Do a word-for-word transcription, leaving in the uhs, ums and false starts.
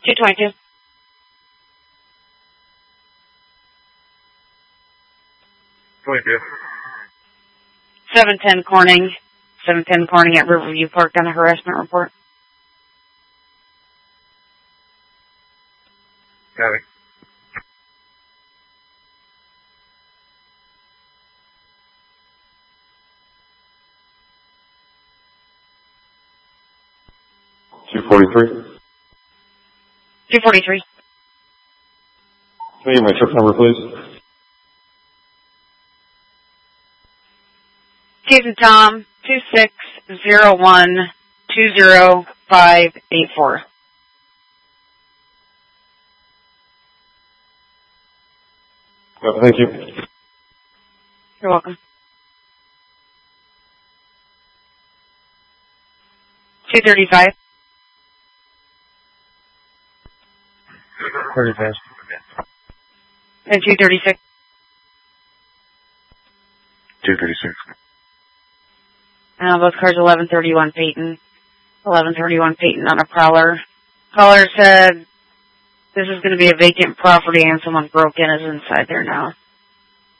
two twenty-two. twenty-two. seven ten Corning. seven ten Corning at Riverview Park on a harassment report. Copy. two forty-three. two forty-three. Can I get my trip number, please? Jason Tom, two six zero one two zero five eight four. Oh, thank you. You're welcome. two thirty-five. thirty-five. And two thirty-six. two thirty-six. Uh, both cars eleven thirty-one Peyton. eleven thirty-one Peyton on a Prowler. Caller said this is going to be a vacant property and someone broke in is inside there now.